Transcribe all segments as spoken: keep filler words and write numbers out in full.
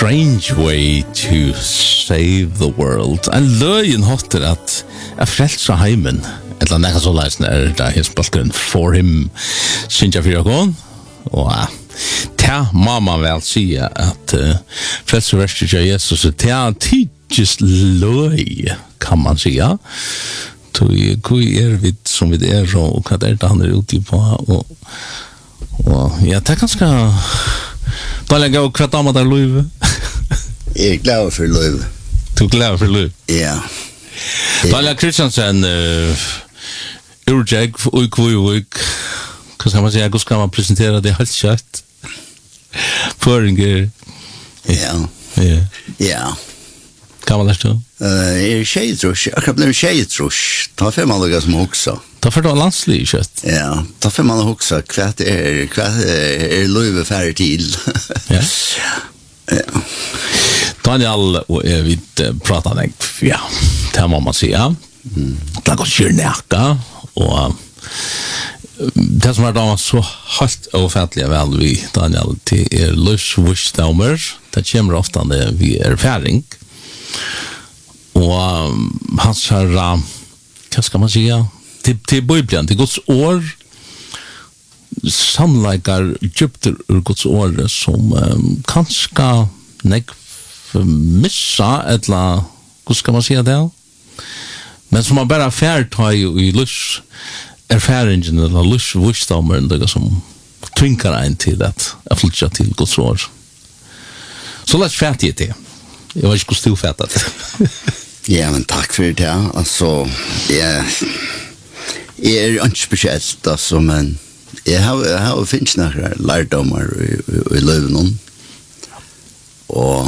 strange way to save the world. En løyen hotter at jeg frelser heimen. Et eller annet så leisende er det hans balken for him synes jeg fyrir gån. Og ja, ta må man vel si at uh, frelser verset av Jesus er ta tidligst løy, kan man si. Hvor er vi som vi er, og hva er det han er ute på. Og, og ja, det er ganske... Da er jeg gå hva damer der løyve. Jeg er glad for løyve. Du er glad for løyve? Ja. Dalia Kristiansen, uh, Urjeg, Uik, Uik, Uik. Hva skal man si, hvordan skal man presentere det helt kjøtt? Føringer. Ja. Ja. Ja. Hva var det du? Uh, jeg er tjejetrus, akkurat ble tjejetrus. Ta fem alle som hoksa. Da får du ha landslig kjøtt. Ja, ta fem alle hoksa, hva er, hva er, er løyve færre til. Ja. Ja. Daniel og jeg vidt uh, pratet deg, ja, det må man si, ja. Mm. Det er godt kjørnækka, og uh, det som er da så helt overfettelig vel vi, Daniel, til er løsvistdommer, det kommer ofte når vi er færing, og um, hans her, uh, hva skal man si, ja, til, til Bibelen, til Guds år, sannleikar djupter ur Guds år, som um, kanskje nek missa, eller hva skal man si det? Men som man bare færtar i lus erfaringen, eller lus visdommen, det som tvinkar en til at jeg flytja til Guds år. Så lett fært jeg til. Jeg var ikke hvor stil fært det. Ja, men takk for det, altså, jeg, jeg er ikke spesielt, altså, men jeg har, jeg har finnes noen lærdommer i, i, i løven, og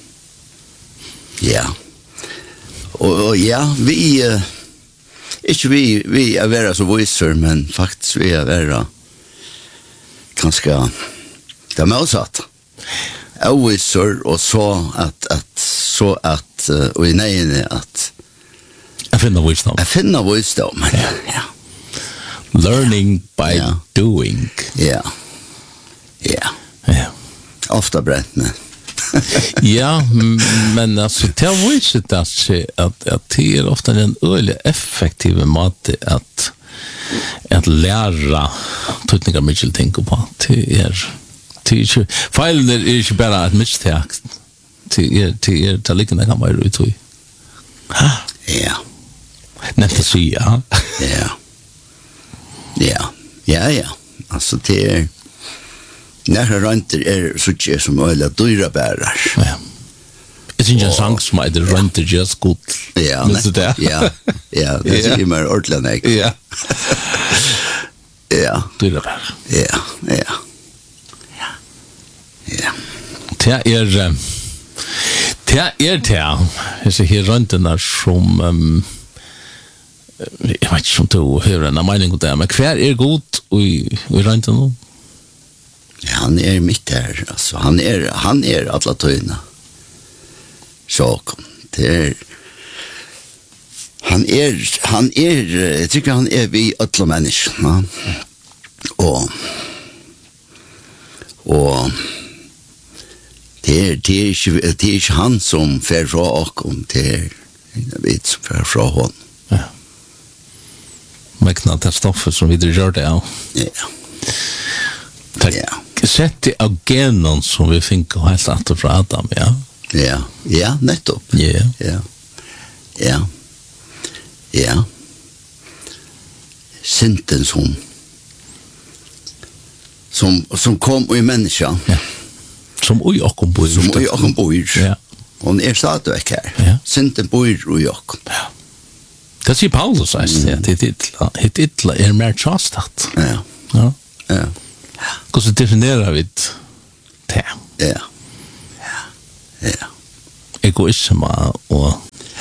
ja, og, og ja, vi, uh, ikke vi, vi er være så viser, men faktisk vi er være ganske, det er motsatt. Jeg viser, og så at, at, så at, uh, og i nøyene at Jeg finner visdom. Jeg finner visdom, ja. Ja. Learning by Ja. doing. Ja. Ja. Ja. Ofta brentne. Ja, m- men alltså det har visat att att att det är ofta en öle effektiv måte att att lära tekniker mycket tänka på. Det är teacher. Feilen är inte bara ett misstag. Det är det är det ligger kan vara ut i. Ha. Ja. Nästa så ja. Ja. Ja. Ja, ja. Alltså det är när renter är så tjej som öle dyra bärar. Ja. Det är inte en sang som är det rent just good. Ja, Men så där. ja. Ja, det Ja. är mer ordentligt. Ja. Ja. Det är det. Ja. Ja. Ja. Ja. Det er eh, det er det jeg ser her rundt den der som um, jeg vet ikke om du hører en mening om det, men hver er god i, i rundt den nå? Ja, han är mitt här, alltså han är han är alla tøyna. Så det är han är han är jag tycker han är vi alla människor. Och och det är det är inte, det är inte han som fer fra oss, det är vi som fer fra hon. Ja. Mekna det stoffet som vi gjør det av. Ja. Det Ja. sett av genen som vi finner helt etter fra Adam, ja. Ja, ja, nettopp. Ja. Ja. Ja. Ja. Sinten som som som kom i människan. Ja. Som oi okkom bor. Som i okkom bor. Ja. Hon är stadigvæk her. Ja. Sinten bor i okkom. Ja. Det sier Paulus, sier det. Det er ytla. Det ytla er mer tjastat. Ja. Ja. Ja. Hvordan definerer vi det? Ja. Ja. Ja. Egoisme og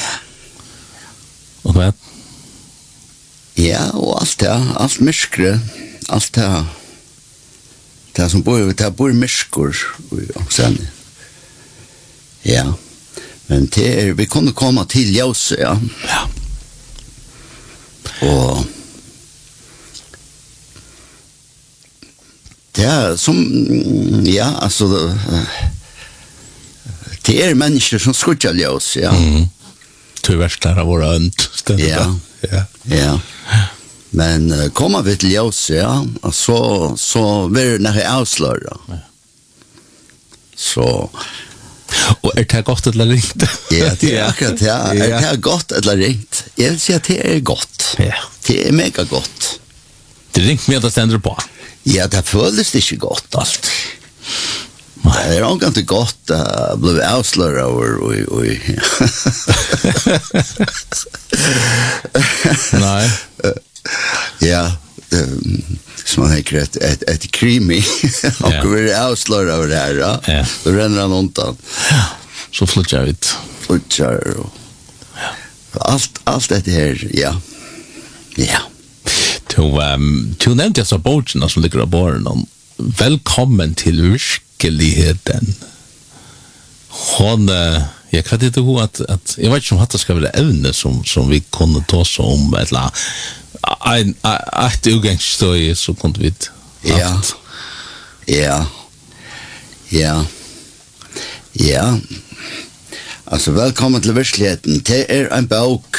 og hva? Ja, og alt det, alt myskre, alt det, det som bor, det bor myskor i omsendet. Ja, men det er, vi kunne komme til ljøse, ja. Ja. Og det er som, ja, altså, Det är människor som skuttar ljus, ja. Mm. Du värst där av våra önt. Ja. Ja. Ja. Men uh, kommer vi till ljus, ja, och så, så blir det när jag avslöjar. Ja. Så... Og er det godt eller ringt? Ja, det er akkurat, ja. Er det godt eller ringt? Jeg vil si at det er godt. Ja. Det er mega godt. Det ringt med at det stender på? Ja, det føles ikke godt, alt. Det er også ikke godt å bli avsløret over, oi, oi. Nei. Ja, um, som man tänker ett ett ett krimi och vi avslöjar över det här, ja. Ja. Då renner han undan. Ja. Så flyttar ut. Flyttar och ja. Allt allt det här, ja. Ja. Du um, du nämnde jag så boken som ligger på bordet. Välkommen till verkligheten. Hon uh, jag kan inte ihåg att att jag vet inte om att det ska vara ämne som som vi kunde ta oss om eller ein ett utgångsstøy så kunde vi ja ja ja ja alltså välkommen till verkligheten. Det är en bok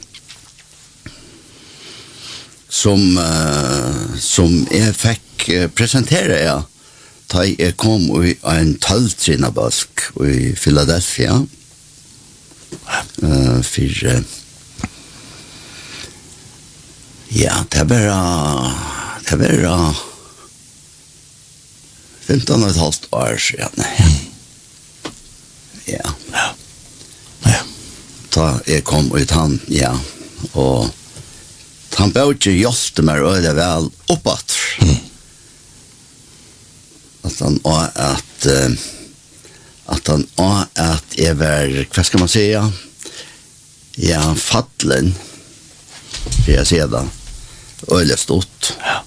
som uh, som jag fick uh, presentera ja da jag kom i en tolvtrinna bask i Philadelphia uh, för uh, ja, det er bare, det er bare femton og et halvt år siden. Ja. Ja. Ja. Da jeg kom ut han, ja, og han bør ikke hjelpe meg øyne vel oppåt. Mm. At han og at, uh, at han og at jeg var, hva skal man si, ja, fattelen, för jag ser det öle stort. Ja.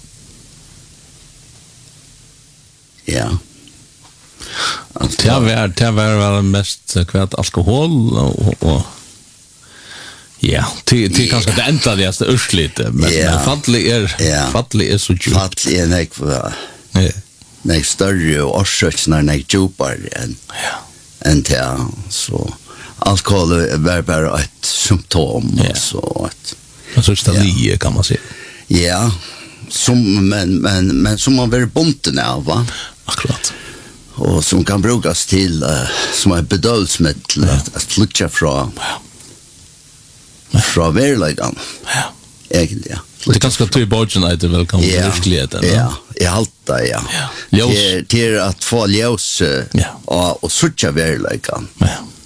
Ja. Det var det var väl mest kvart alkohol och, och ja, till till kanske det ändligaste urslite men ja. Men fattlig är ja. fattlig är så djupt. Fattlig är nek för Ja. Nek större och orsöksnar nek djupare än Ja. än det så alkohol är bara ett symptom ja. och så att Men så stalie kan man säga. Ja, som men men men som man vill bunten av va. Akkurat. Och som kan brukas till uh, som är bedövsmedel ja. att, att flytta från ja. ja. från verkligheten. Ja. Egentligen. Det är ganska tydligt borgen att det välkommen till verkligheten. Ja, i halta ja. Ja. Till till att få ljus ja. och och sucha verkligheten. Ja.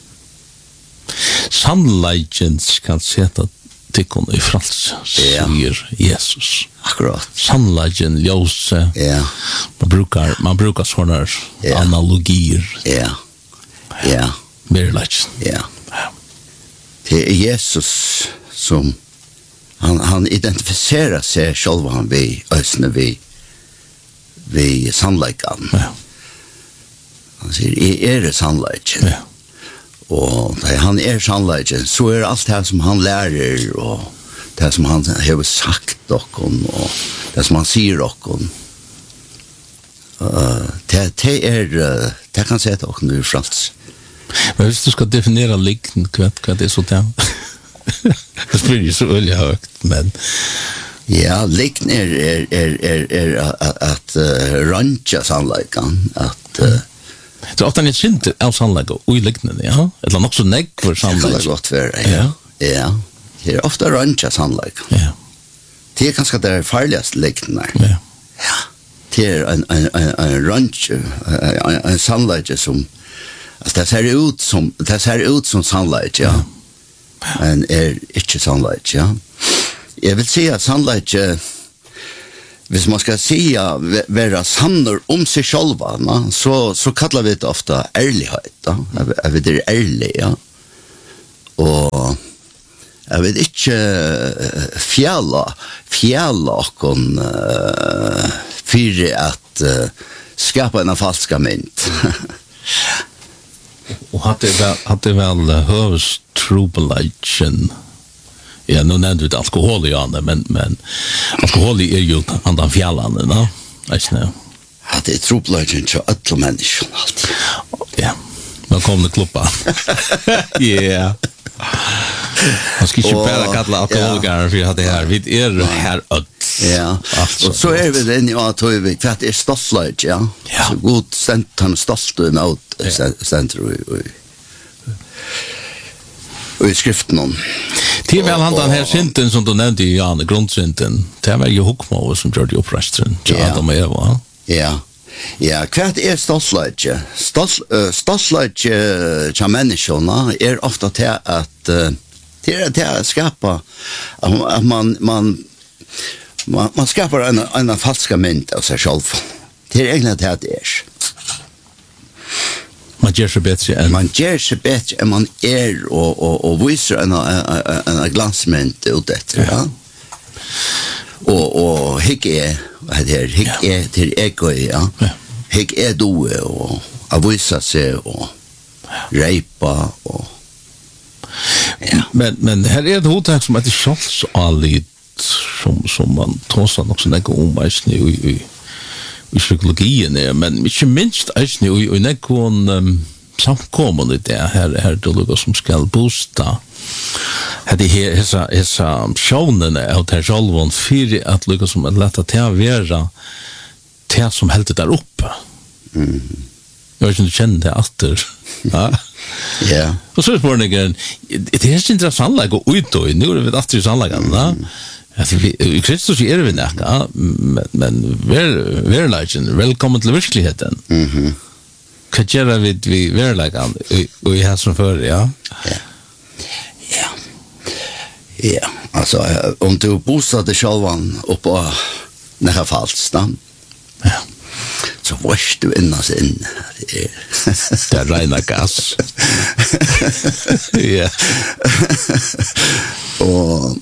Sannleggens kan sätta tikkun i frals, sier Jesus. Akkurat. Sannleggen, ljose. Ja. Man brukar, man brukar sådana ja. analogier. Ja. Ja. Merleggen. Ja. Det är Jesus som han, han identifierar sig själv han vi, ösne vi, vi sannleggen. Ja. Han säger, är det sannleggen? Ja. Og da han er sannleggen, så er alt det som han lærer, og det som han har sagt dokken, og det som han sier dokken. Uh, det, det er, uh, det kan se dokken ur frals. Men hvis du skal definere likn, hva, hva det er så til? Det blir jo så veldig høyt, men... Ja, likn er, er, er, er, er at, at uh, rantja sannleggen, at... Uh, Det er ofte en kjent av sannlegg og i liknende, ja? Eller nok så negg for sannlegg. Det kan godt være, ja. Ja. Det er ofte rantja sannlegg. Ja. Det er kanskje det farligaste liknende. Ja. Ja. Det er en, en, en, en rantja, en, en sannlegg som... Altså, det ser ut som, det ser ut som sannlegg, ja. Ja. Men er ikke sannlegg, ja. Jeg vil si at sannlegg... Hvis man skal säga vara sannar om sig själva, na, så så kallar vi det ofta ärlighet, då. Jag vet det är ärlig, ja. Och jag vet inte fjälla, fjälla och uh, för att uh, skapa en falska mynt. Och hade väl hade väl hörs trubulation. Ja, nu nämnde du alkohol i andra, men, men alkohol är ju andan fjällan, va? Ja, det är trobladjen till alla människor alltid. Ja, men kom det klubba. Yeah. Man ska inte bara kalla alkoholgaren för att det här vid er här öll. Ja. Och så är vi den ja tror vi för att det är stoltslöjd, ja. Så god sent han stolt emot center och och i skriften om. Till väl han den här synten som du nämnde i Jan grundsynten. Det var ju hukmo som gjorde upprestren. Ja, de är va. Ja. Ja, kvart er stoltsløyde. Stoltsløyde til menneskene er ofte til at til at til at skapa at man man man, man skapar en en falska mynd av seg selv. Det er egentlig til at det er. Man gjør seg bedre enn man gjør seg bedre enn man er og og og viser en en, en glansmynd ut etter, ja. Og og hik er vad det hik er til ego, ja. Hik er doe og avisa seg og reipa og ja. Men men her er det hotak som heter sjálvsálit som som man tåsar nok så nekko om eisen i i i psykologien er, men ikke minst eisen i i nekko um, samkommende det her her det lukker som skal bosta. Hade här hesa hesa sjånen av der självon för att lyckas som att lätta till vara till som helt där uppe. Mm. Jag vet inte kände det åter. Ja. Ja. Och så är det igen. Det är intressant att gå ut och nu är det åter sannlagen, va? Alltså vi Kristus är det näka, men men väl väl legend välkommen till verkligheten. Mhm. Kan göra vi vi väl läggan och i här som för ja. Ja. Ja. Ja, alltså om du bosatte självan uppe nära Falstam. Ja. Så varst du innas in. Det är reina gas. Ja. Och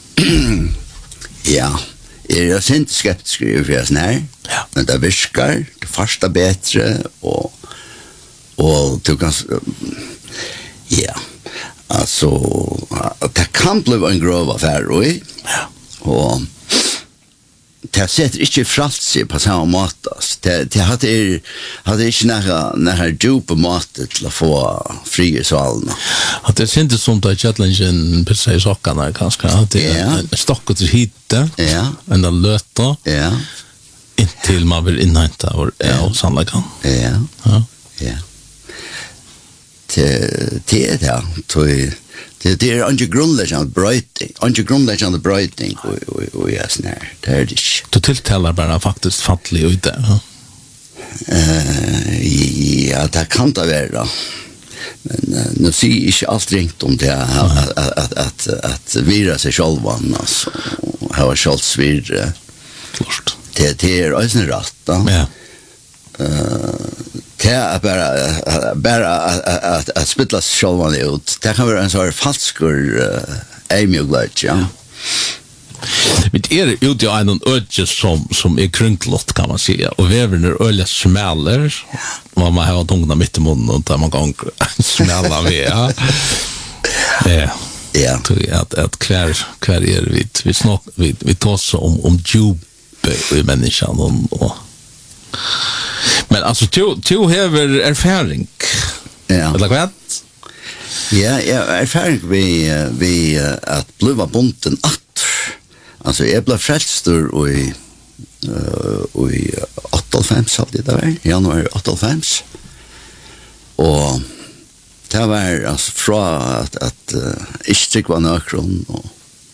ja, är jag inte skeptisk för jag snär. Ja. Men det viskar, det första bättre och och du kan ja. Alltså det kan bli en grov affär, oj. Ja. Och det sätter inte fralse på samma mat. Det det hade är hade inte nära nära djupa mat till att få fri i salen. Att det syntes som att challengen på sig sockarna kanske att det är stocket till hitta. Ja. En där löta. Ja. Intill man vill inhämta och ja, sannolikan. Ja. Ja. Ja. Det det är det. Det det är inte grundläggande brötning. Inte grundläggande brötning och och jag snär. Det är det. Du tilltalar bara faktiskt fattlig ut där. Ja. Eh ja, det kan det vara. Men uh, nu ser jag inte allt ringt om det att att att att vira sig själva alltså ha självsvirre. Klart. Det det är alltså rätt. Ja. Eh det är bara bara att att spilla själva ut. Det kan vara en sån falskur ämjuglätt, ja. Men är det ute i en öde som som är krunklott kan man säga och väven är öliga smäller vad man har tungna mitt i munnen och där man kan smälla med ja. Ja. Ja. Tror jag att att kvar kvar är vi vi snack vi vi tar så om om djup i människan och, och men alltså två två häver erfaring. Ja. Eller vad? Ja, ja, erfaring vi vi att bliva bunten att alltså jag blev frälstur och i och i åttiofem så det där januari åttiofem och det var alltså från att att ich stick var nökron och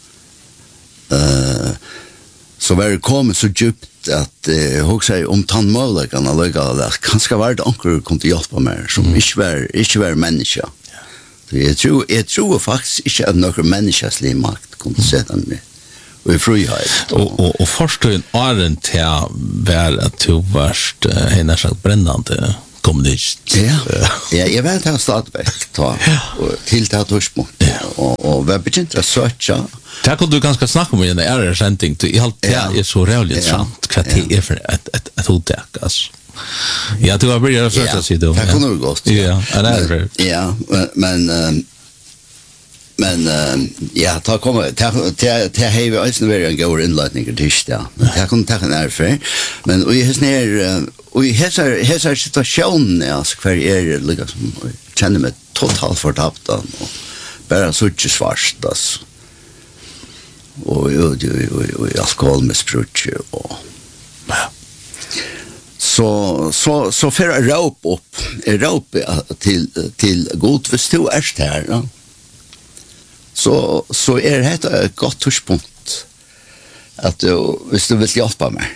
eh så var det kom så djupt att eh hur säger om tandmölagarna lägga där kanske var det onkel kunde hjälpa mig som mm. inte var inte var människa. Ja. Jag tror jag tror faktiskt inte att några människoslig makt kunde sätta mig i frihet. Och och och första en åren till väl att du varst henne sagt brännande kommunist. Ja. Ja, jag vet att startväck ta och till ta torspunkt och och vad betyder det söka? Det kan du ganska snacka om i en ära sändning. Det är helt det är så rävligt sant vad det är för ett ett ett hotak alltså. Ja, du har börjat söka sig då. Det kan nog gott. Ja, det är det. Ja, men men ja, ta kommer ta ta ta have alltså en very good inledning till det. Jag kan ta en ära men vi har snär och i hesa hesa situation alltså kvar är det liksom känner mig totalt förtapt och bara så inte svart alltså. Och och och alkoholmissbruk och så så så för att ropa upp ropa till till god förstå är det här ja. Så så är det ett gott touchpunkt att du hvis du vill hjälpa mig.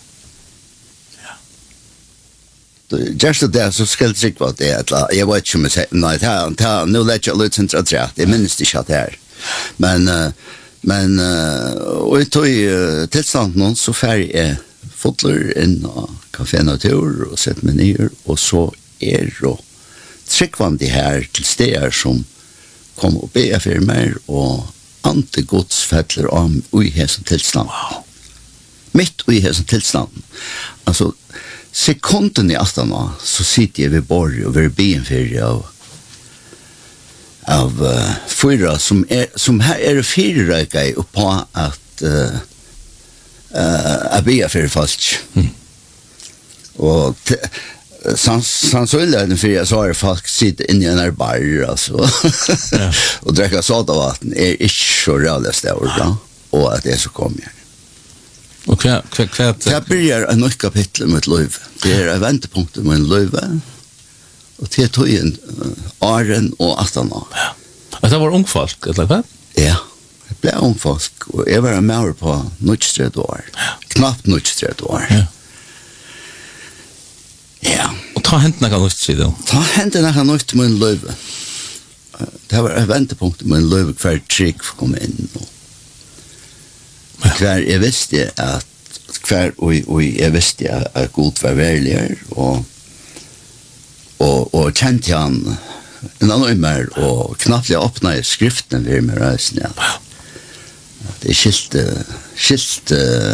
Ja. Just det så ska det vara det att jag vet inte om nej ta ta nu lägger jag lite inte att det minns det chat här. Men men och i tog tillstånd någon så färg är fotler in och kafé natur och sett mig ner och så är det tryckvande här till städer som kom och be för mig och antigodsfäller om i hesen tillstånd. Wow. Mitt i hesen tillstånd. Alltså sekunden i afton så sitter jag vid borg och vid ben för av av uh, fyra som är som här är fyra grej och på att uh, uh, att be för folk. Mm. Och sans sansuellen för jag sa att folk sitter inne i en bar alltså ja. Och dricka sodavatten är inte så realistiskt då och att det så kommer. Och kvar kvar kvar det börjar en nytt kapitel med liv. Det är ett vändpunkt med en liv. Och det tog en åren och astana. Ja. Att det var ung folk eller vad? Ja. Det blev ung folk och jag var med på nutstred år. Ja. Knappt nutstred år. Ja. Ja. Och ta händerna kan också då. Ta händerna kan också med en liv. Det var ett vändpunkt med en liv kvar trick kom in och kvar jag visste att kvar och och jag visste att god var värligare och och och kände han en annan mer och knappt jag öppnade skriften vid mig resten ja. Det är skilt skilt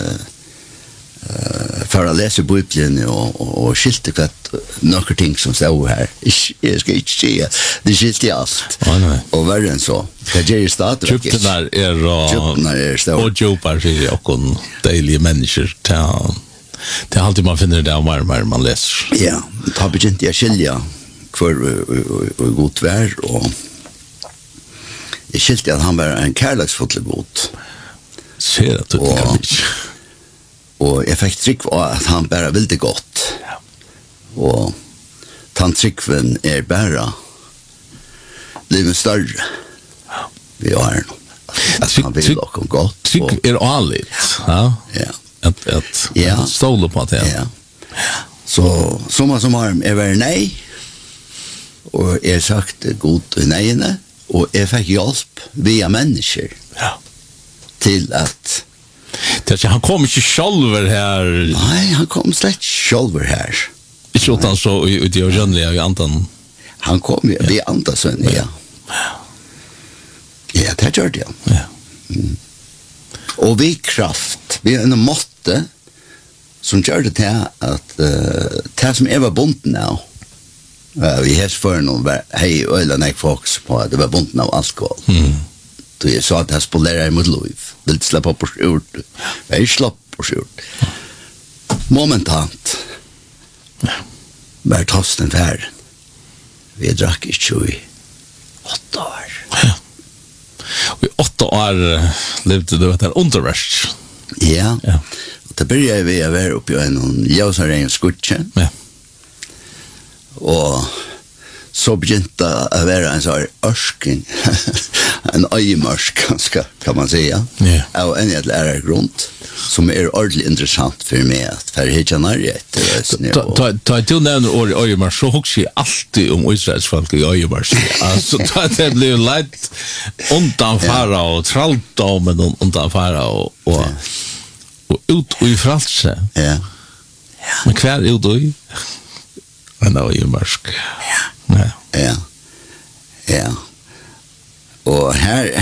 Uh, för att läsa Bibeln och och, och skilte att några ting som står här. Jag ska inte säga det skilte allt. Oh, nej. Och värre än så. Det ger ju starter. Köpte där är och är stor. Och jobbar sig och kon daily människor ta. Det är alltid man finner det mer mer man läser. Ja, ta begynte jag skilja för och gott vär och jag skilte att han var en kärleksfull god. Ser att du kan og jeg fikk trykk på at han bare vil det godt. Ja. Og den trykkven er bare livet større. Ja. Vi har noe. At han vil dere godt. Trykk er anlitt. Ja. Ja. At, at ja. ståle på det. Ja. Så som som har jeg var nei, og jeg sagt godt i neiene, og jeg fikk hjelp via mennesker. Ja. Til at det han kom inte själv här. Nej, han kom slett själv här. Inte utan så i det originella i antan. Han kom ju det andra sen ja. Ja, det gör det. Ja. Mm. Och vi kraft, vi är en måtte som gör det till att uh, det som är var bunden nu. Uh, vi har för någon hej ölen jag fokus på att det var bunden av alkohol. Mm. Så jag sa att jag spolerar mot liv. Vill släppa på skjort. Jag slapp på skjort. Momentant. Var tosten färd. Vi drack i tjugo åtta år. Ja. Och i åtta år levde du ett här undervärst. Ja. Ja. Och då började vi att vara uppe i en ljusare skutche. Ja. Och så begynte att vara en sån örsken, en öjmörsk ganska kan man säga. Ja. Och en jävla lärargrund som är ordentligt intressant för mig att för hitcha närhet. Ta du nämner ord öjmörsk så också alltid om Israels folk i öjmörsk. Alltså det blev lätt undanfara och tralldomen undanfara och och och ut i frälse. Ja. Men kvar ut i en öjmörsk. Ja. Ja. Ja. Och här